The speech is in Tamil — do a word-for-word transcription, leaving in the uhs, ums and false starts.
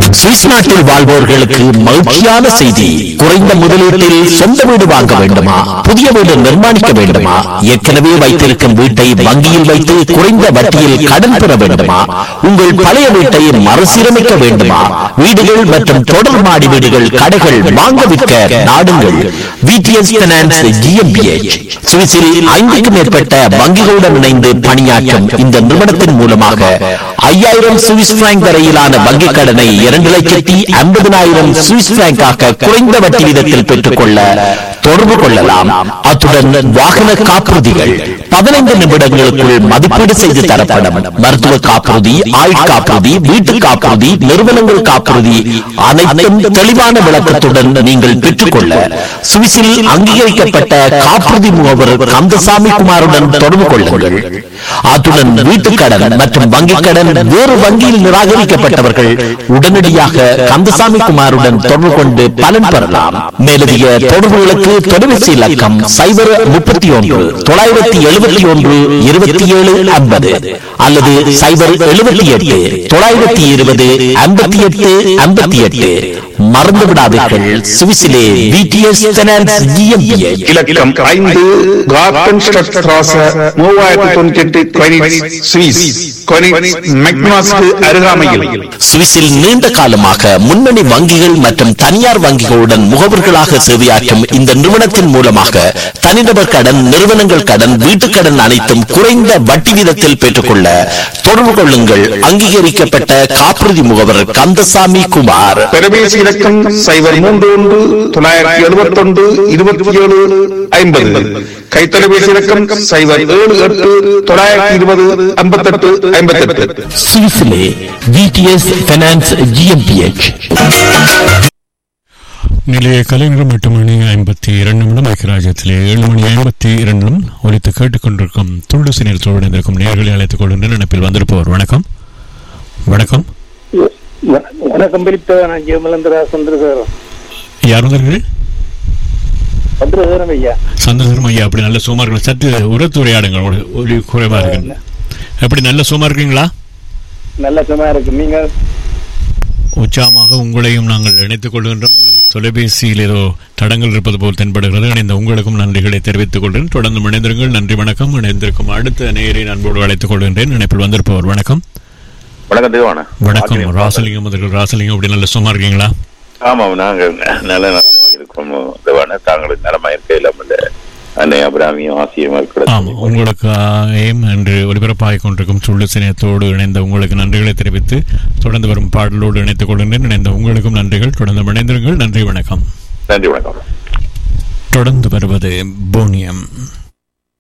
சுவிஸ் நாட்டில் வாழ்வோர்களுக்கு மகிழ்ச்சியான செய்தி. குறைந்த முதலீட்டில் சொந்த வீடு வாங்க வேண்டுமா? புதிய வீடு நிர்மாணிக்க வேண்டுமா? ஏற்கனவே வைத்திருக்கும் வீட்டை வங்கியில் வைத்து குறைந்த வட்டியில் கடன் பெற வேண்டுமா? உங்கள் பழைய வீட்டை மறுசீரமைக்க வேண்டுமா? வீடுகள் மற்றும் தொடர் மாடி வீடுகள், கடைகள் வாங்க விற்க நாடுங்கள் விடிஎஸ் ஃபைனான்ஸ் ஜிஎம்பிஎச். சுவிஸில் ஐந்துக்கும் மேற்பட்ட வங்கிகளுடன் இணைந்து பணியாற்றும் இந்த நிறுவனத்தின் மூலமாக ஐயாயிரம் சுவிஸ் பிராங்க் வரையிலான வங்கிக் கடனை இரண்டு லட்சத்தி ஐம்பதினாயிரம் சுவிஸ் பிராங்காக குறைந்த வட்டி வீதத்தில் பெற்றுக் கொள்ள தொடர்பு கொள்ளலாம். அத்துடன் வாகன காப்புறுதிகள் பதினைந்து நிமிடங்களுக்குள் மதிப்பீடு செய்து தரப்படும். மருத்துவ காப்புறுதி, ஆயுள் காப்புறுதி, வீட்டு காப்புறுதி, நிறுவனங்கள் காப்புறுதி அனைத்தும் தெளிவான விளக்கத்துடன் நீங்கள் பெற்றுக்கொள்ள சுவிஸில் அங்கீகரிக்கப்பட்ட காப்புறுதி முகவர் கந்தசாமி குமாருடன் தொடர்பு கொள்ளுங்கள். அத்துடன் வீட்டுக் கடன் மற்றும் வங்கிக் கடன் வேறு வங்கியில் நிராகரிக்கப்பட்டவர்கள் உடனடியாக கந்தசாமி குமாருடன் தொடர்பு கொண்டு பலன் பெறலாம். மேலதிக தொடர்புகளுக்கு தொலைபேசி இலக்கம் சைபர் முப்பத்தி ஒன்று தொள்ளாயிரத்தி எழுபத்தி ஒன்று இருபத்தி ஏழு ஐம்பது அல்லது சைபர் எழுபத்தி எட்டு தொள்ளாயிரத்தி இருபது ஐம்பத்தி எட்டு ஐம்பத்தி எட்டு. மறந்து விடாதீர்கள், சுவிஸிலே விடிஎஸ் ஃபைனான்ஸ் ஜிஎம்பிஎச். இலக்கம் ஐந்து கார்டன் ஸ்ட்ராஸ மூவாயிரத்தி தொண்ணூற்றி எட்டு கொனிட்ஸ் சுவிஸ். கொனிட்ஸ் மெக்னாஸ்க்கு அருகாமையில். சுவிஸில் நீண்ட காலமாக முன்னணி வங்கிகள் மற்றும் தனியார் வங்கிகளுடன் முகவர்களாக சேவையாற்றும் இந்த நிறுவனத்தின் மூலமாக தனிநபர் கடன், நிறுவனங்கள் கடன், வீட்டுக் கடன் அனைத்தும் குறைந்த வட்டி வீதத்தில் பெற்றுக்கொள்ள தொடர்பு கொள்ளுங்கள். அங்கீகரிக்கப்பட்ட காப்புறுதி முகவர் கந்தசாமி குமார். தொலைபேசி இலக்கம் சைபர் மூன்று ஒன்று தொள்ளாயிரத்தி எழுபத்தி ஒன்று இருபத்தி ஏழு ஐம்பது. கைத்தொலைபேசி இலக்கம் சைபர் ஏழு எட்டு தொள்ளாயிரத்தி இருபது ஐம்பத்தி எட்டு ஐம்பத்தி எட்டு. சுவிஸிலே விடிஎஸ் ஃபைனான்ஸ் ஜிஎம்பிஎச். நிலைய கலைஞர் எட்டு மணி ஐம்பத்தி இரண்டு நிமிடம் ஐக்கியராஜ்யத்திலே ஏழு மணி ஐம்பத்தி இரண்டிலும் ஒலித்து கேட்டுக்கொண்டிருக்கும் துள்ளு சினில் தொடர்ந்திருக்கும் நேர்களை அழைத்துக் கொள்கின்ற நினைப்பில் வந்திருப்பவர். வணக்கம். வணக்கம் வணக்கம். சந்திரசேகரம். யார் வந்தீர்கள்? சந்திரசேகரம் ஐயா. சந்திரசேகரம் ஐயா, அப்படி நல்ல சுமார்கள். சற்று உரத்துரையாடுங்கள், ஒலி குறைவா இருக்கு. எப்படி நல்ல சும்மா இருக்கீங்களா? நல்ல சும்மா இருக்கு. நீங்க உற்சாகமாக உங்களையும் நாங்கள் இணைத்துக் கொள்கின்றோம். உங்களது தொலைபேசியில் ஏதோ தடங்கள் இருப்பது போல் தென்படுகிறது. இணைந்த உங்களுக்கும் நன்றிகளை தெரிவித்துக் கொள்கிறேன். தொடர்ந்து இணைந்திருங்கள். நன்றி, வணக்கம். இணைந்திருக்கும் அடுத்த நேயரை அன்போடு அழைத்துக் கொள்கின்றேன். இணைப்பில் வந்திருப்பவர். வணக்கம். வணக்கம். வணக்கம். ராசலிங்கம் முதல்கள். ராசலிங்கம், அப்படி நல்ல சும்மா இருக்கீங்களா? ஆமாம், நாங்கள் நல்ல நலமாக இருக்கோம். தாங்களுக்கு நலமாக இருக்க இல்லாமல் உங்களுக்கு என்று ஒலிபரப்பாகிக் கொண்டிருக்கும் சுள்ளு சினத்தோடு இணைந்த உங்களுக்கு நன்றிகளை தெரிவித்து தொடர்ந்து வரும் பாடலோடு இணைத்துக் கொள்கின்றேன். இணைந்த உங்களுக்கும் நன்றிகள். தொடர்ந்து இணைந்திருங்கள். நன்றி, வணக்கம். நன்றி, வணக்கம். தொடர்ந்து வருவது போனியம்.